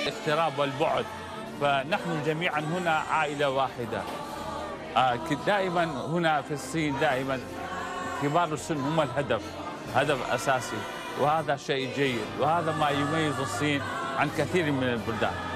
الاغتراب والبعد، فنحن جميعا هنا عائلة واحدة. دائما هنا في الصين دائما كبار السن هم الهدف، هدف أساسي، وهذا شيء جيد، وهذا ما يميز الصين عن كثير من البلدان.